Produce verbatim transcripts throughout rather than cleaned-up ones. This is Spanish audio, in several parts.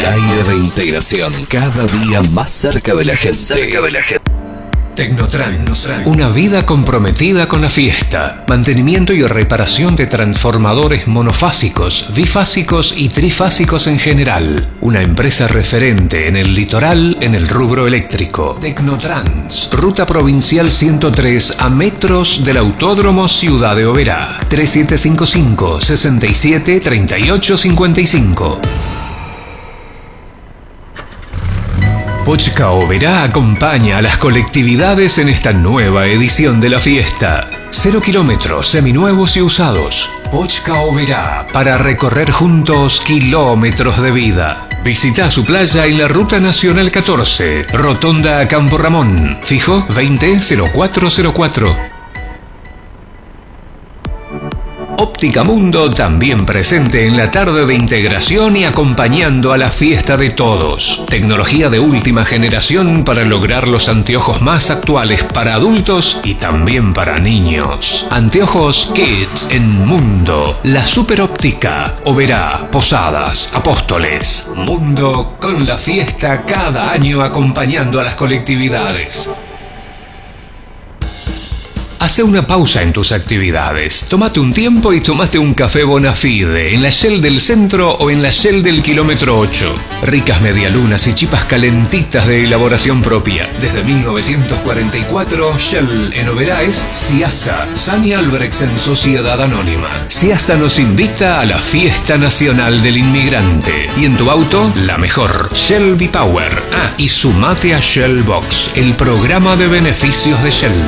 aire de integración, cada día más cerca de la gente. Cerca de la gente. Tecnotrans, una vida comprometida con la fiesta, mantenimiento y reparación de transformadores monofásicos, bifásicos y trifásicos en general. Una empresa referente en el litoral en el rubro eléctrico. Tecnotrans, ruta provincial ciento tres a metros del Autódromo Ciudad de Oberá. tres siete cinco cinco, seis siete, tres ocho cinco cinco. Pochka Oberá acompaña a las colectividades en esta nueva edición de la fiesta. Cero kilómetros seminuevos y usados. Pochka Oberá, para recorrer juntos kilómetros de vida. Visita su playa en la Ruta Nacional catorce, Rotonda a Campo Ramón. Fijo veinte cero cuatro cero cuatro. Óptica Mundo también presente en la tarde de integración y acompañando a la fiesta de todos. Tecnología de última generación para lograr los anteojos más actuales para adultos y también para niños. Anteojos Kids en Mundo. La super óptica. Oberá, Posadas, Apóstoles. Mundo con la fiesta cada año acompañando a las colectividades. Hace una pausa en tus actividades, tómate un tiempo y tomate un café Bonafide en la Shell del centro o en la Shell del kilómetro ocho. Ricas medialunas y chipas calentitas de elaboración propia. Desde mil novecientos cuarenta y cuatro, Shell en Oberá es Ciasa, Sani Albrechtsen Sociedad Anónima. Ciasa nos invita a la Fiesta Nacional del Inmigrante. Y en tu auto, la mejor, Shell V-Power. Ah, y sumate a Shell Box, el programa de beneficios de Shell.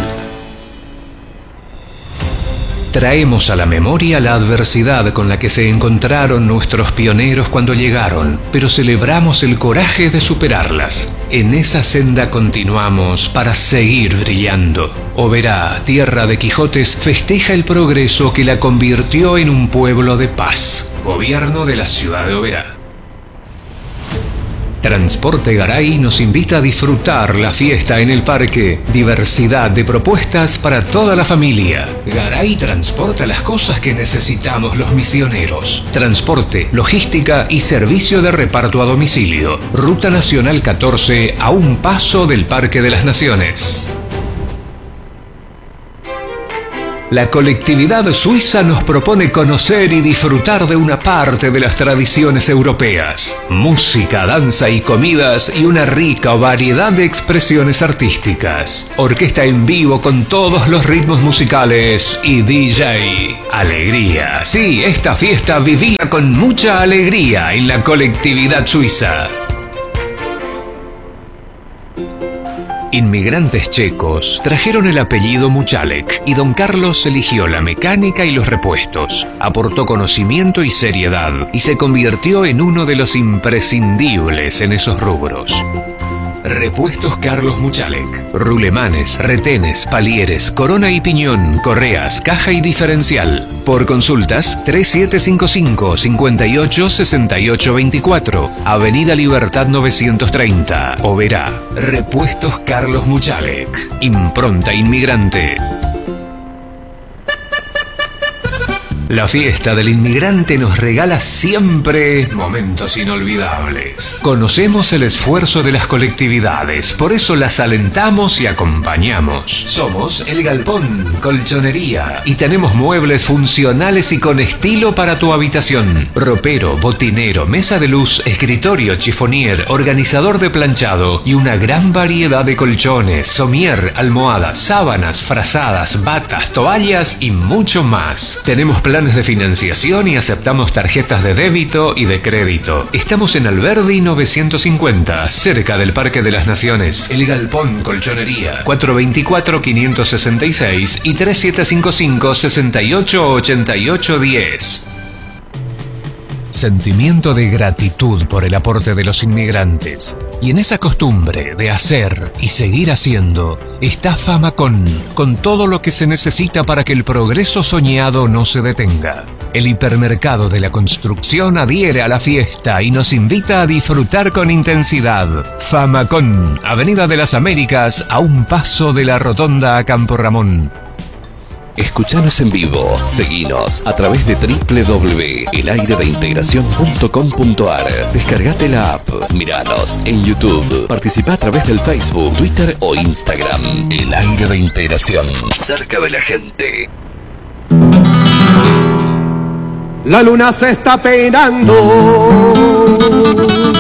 Traemos a la memoria la adversidad con la que se encontraron nuestros pioneros cuando llegaron, pero celebramos el coraje de superarlas. En esa senda continuamos para seguir brillando. Oberá, tierra de Quijotes, festeja el progreso que la convirtió en un pueblo de paz. Gobierno de la ciudad de Oberá. Transporte Garay nos invita a disfrutar la fiesta en el parque. Diversidad de propuestas para toda la familia. Garay transporta las cosas que necesitamos los misioneros. Transporte, logística y servicio de reparto a domicilio. Ruta Nacional catorce a un paso del Parque de las Naciones. La colectividad suiza nos propone conocer y disfrutar de una parte de las tradiciones europeas. Música, danza y comidas y una rica variedad de expresiones artísticas. Orquesta en vivo con todos los ritmos musicales y D J. Alegría. Sí, esta fiesta vivida con mucha alegría en la colectividad suiza. Inmigrantes checos trajeron el apellido Muchalek y don Carlos eligió la mecánica y los repuestos. Aportó conocimiento y seriedad y se convirtió en uno de los imprescindibles en esos rubros. Repuestos Carlos Muchalek. Rulemanes, retenes, palieres, corona y piñón, correas, caja y diferencial. Por consultas, tres siete cinco cinco, cinco ocho, seis ocho dos cuatro. Avenida Libertad novecientos treinta. Oberá. Repuestos Carlos Muchalek. Impronta inmigrante. La fiesta del inmigrante nos regala siempre momentos inolvidables. Conocemos el esfuerzo de las colectividades, por eso las alentamos y acompañamos. Somos El Galpón, colchonería, y tenemos muebles funcionales y con estilo para tu habitación. Ropero, botinero, mesa de luz, escritorio, chifonier, organizador de planchado y una gran variedad de colchones, somier, almohadas, sábanas, frazadas, batas, toallas y mucho más. Tenemos planes de financiación y aceptamos tarjetas de débito y de crédito. Estamos en Alberdi novecientos cincuenta, cerca del Parque de las Naciones. El Galpón Colchonería, cuatro dos cuatro, cinco seis seis y tres siete cinco cinco, seis ocho ocho ocho uno cero. Sentimiento de gratitud por el aporte de los inmigrantes. Y en esa costumbre de hacer y seguir haciendo está Famacón, con todo lo que se necesita para que el progreso soñado no se detenga. El hipermercado de la construcción adhiere a la fiesta y nos invita a disfrutar con intensidad. Famacón, Avenida de las Américas, a un paso de la Rotonda a Campo Ramón. Escuchanos en vivo. Seguinos a través de doble u doble u doble u punto el aire de integración punto com punto ar. Descargate la app. Miranos en YouTube. Participa a través del Facebook, Twitter o Instagram. El Aire de Integración. Cerca de la gente. La luna se está peinando